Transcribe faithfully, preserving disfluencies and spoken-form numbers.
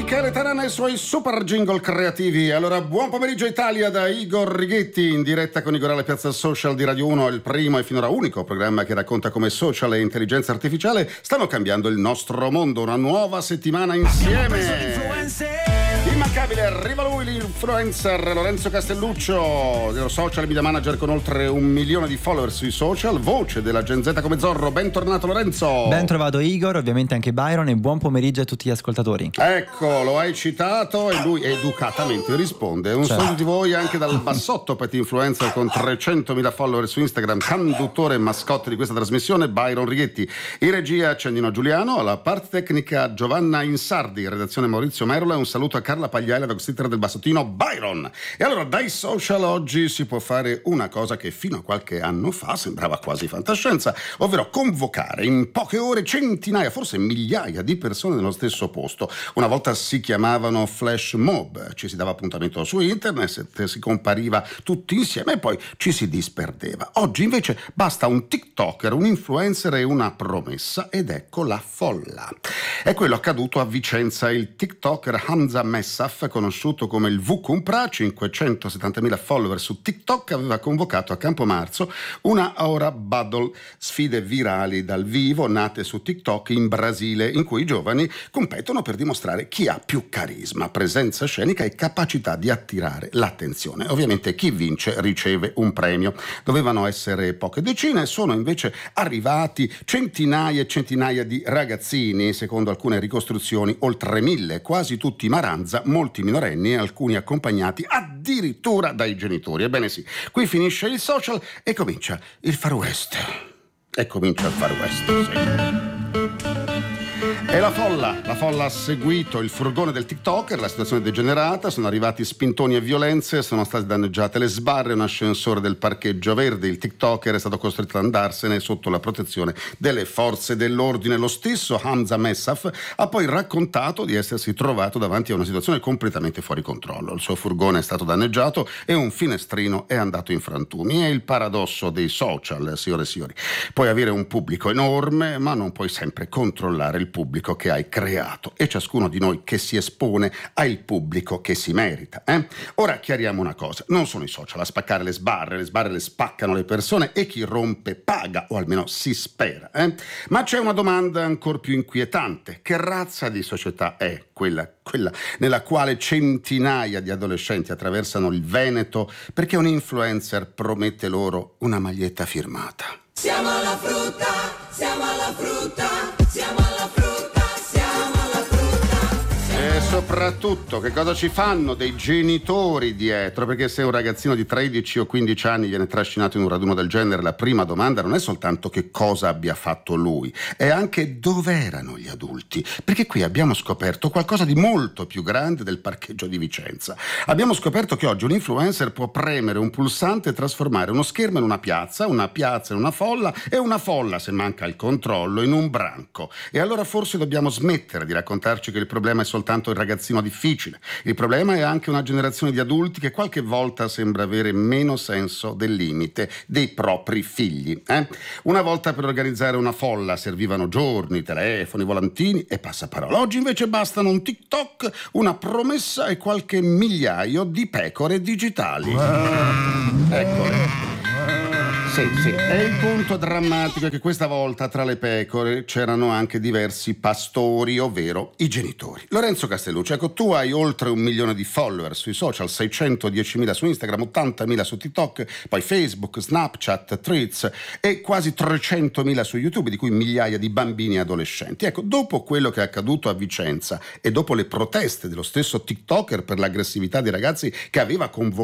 Michele Tarana e i suoi super jingle creativi. Allora, buon pomeriggio Italia da Igor Righetti, in diretta con Igorale Piazza Social di Radio uno, il primo e finora unico programma che racconta come social e intelligenza artificiale stanno cambiando il nostro mondo. Una nuova settimana insieme. Immancabile, arriva lui, l'influencer Lorenzo Castelluccio, dello social media manager con oltre un milione di follower sui social, voce della Gen Z come Zorro. Bentornato Lorenzo. Ben trovato Igor, ovviamente anche Byron, e buon pomeriggio a tutti gli ascoltatori. Ecco, lo hai citato e lui educatamente risponde. Un certo. Saluto di voi anche dal bassotto petit influencer con trecentomila follower su Instagram, conduttore e mascotte di questa trasmissione, Byron Righetti. In regia Cennino Giuliano, alla parte tecnica Giovanna Insardi, redazione Maurizio Merola. Un saluto a Carla Pagliaia, da Costittera del Bassottino, Byron. E allora dai social oggi si può fare una cosa che fino a qualche anno fa sembrava quasi fantascienza, ovvero convocare in poche ore centinaia, forse migliaia di persone nello stesso posto. Una volta si chiamavano flash mob, ci si dava appuntamento su internet, si compariva tutti insieme e poi ci si disperdeva. Oggi invece basta un TikToker, un influencer e una promessa ed ecco la folla. È quello accaduto a Vicenza. Il TikToker Hamza Messaf, conosciuto come il Vukumpra, cinquecentosettantamila follower su TikTok, aveva convocato a Campomarzo una Aura Battle, sfide virali dal vivo nate su TikTok in Brasile, in cui i giovani competono per dimostrare chi ha più carisma, presenza scenica e capacità di attirare l'attenzione. Ovviamente chi vince riceve un premio. Dovevano essere poche decine, sono invece arrivati centinaia e centinaia di ragazzini, secondo alcune ricostruzioni oltre mille, quasi tutti maranza, molti minorenni e alcuni accompagnati addirittura dai genitori. Ebbene sì, qui finisce il social e comincia il Far West. E comincia il Far West, sì. E la folla, la folla ha seguito il furgone del TikToker, la situazione è degenerata, sono arrivati spintoni e violenze, sono state danneggiate le sbarre, un ascensore del parcheggio verde. Il TikToker è stato costretto ad andarsene sotto la protezione delle forze dell'ordine. Lo stesso Hamza Messaf ha poi raccontato di essersi trovato davanti a una situazione completamente fuori controllo. Il suo furgone è stato danneggiato e un finestrino è andato in frantumi. È il paradosso dei social, signore e signori. Puoi avere un pubblico enorme, ma non puoi sempre controllare il pubblico che hai creato, e ciascuno di noi che si espone ha il pubblico che si merita. Eh? Ora chiariamo una cosa: non sono i social a spaccare le sbarre, le sbarre le spaccano le persone e chi rompe paga, o almeno si spera. Eh? Ma c'è una domanda ancora più inquietante: che razza di società è quella, quella nella quale centinaia di adolescenti attraversano il Veneto perché un influencer promette loro una maglietta firmata? Siamo alla frutta, siamo alla frutta, siamo alla frutta. E soprattutto che cosa ci fanno dei genitori dietro? Perché se un ragazzino di tredici o quindici anni viene trascinato in un raduno del genere, la prima domanda non è soltanto che cosa abbia fatto lui, è anche dove erano gli adulti. Perché qui abbiamo scoperto qualcosa di molto più grande del parcheggio di Vicenza. Abbiamo scoperto che oggi un influencer può premere un pulsante e trasformare uno schermo in una piazza, una piazza in una folla e una folla, se manca il controllo, in un branco. E allora forse dobbiamo smettere di raccontarci che il problema è soltanto il ragazzino difficile. Il problema è anche una generazione di adulti che qualche volta sembra avere meno senso del limite dei propri figli. Eh? Una volta per organizzare una folla servivano giorni, telefoni, volantini e passaparola. Oggi invece bastano un TikTok, una promessa e qualche migliaio di pecore digitali. Eccole. Sì, sì. E il punto drammatico è che questa volta tra le pecore c'erano anche diversi pastori, ovvero i genitori. Lorenzo Castelluccio, ecco, tu hai oltre un milione di follower sui social, seicentodiecimila su Instagram, ottantamila su TikTok, poi Facebook, Snapchat, Threads e quasi trecentomila su YouTube, di cui migliaia di bambini e adolescenti. Ecco, dopo quello che è accaduto a Vicenza e dopo le proteste dello stesso TikToker per l'aggressività dei ragazzi che aveva convocato